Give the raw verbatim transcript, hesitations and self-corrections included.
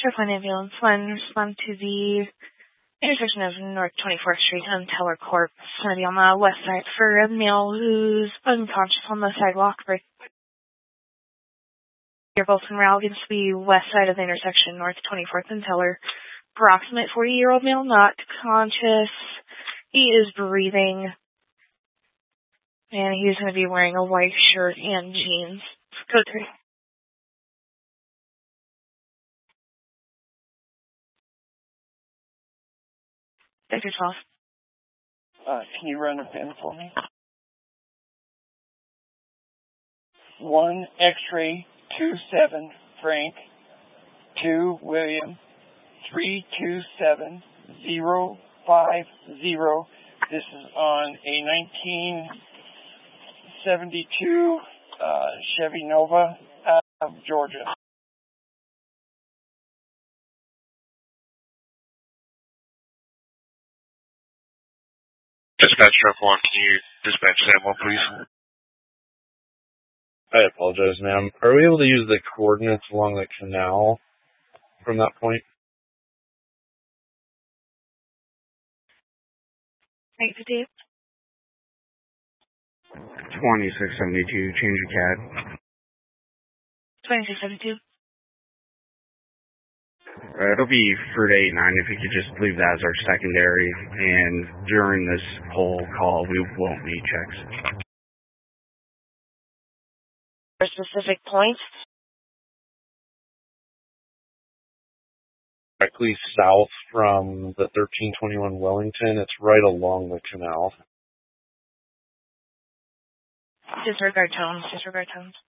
Carolina Ambulance one, respond to the intersection of North twenty-fourth Street and Teller Court. It's going to be on the west side for a male who's unconscious on the sidewalk. Right. You're both in route against the west side of the intersection, North twenty-fourth and Teller. Approximate forty-year-old male, not conscious. He is breathing. And he's going to be wearing a white shirt and jeans. Code three. Sector twelve. Uh, can you run a pin for me? One X-ray, two seven Frank, two William, three two seven zero five zero. This is on a nineteen seventy-two uh, Chevy Nova out of Georgia. Dispatch truck one, can you dispatch that one, please? I apologize, ma'am. Are we able to use the coordinates along the canal from that point? Right, for Dave. twenty-six seventy-two, change of cat. twenty-six seventy-two. Uh, it'll be Fruit eight nine if you could just leave that as our secondary, and during this whole call, we won't need checks. For specific points? Directly south from the thirteen twenty-one Wellington. It's right along the canal. Disregard tones, disregard tones.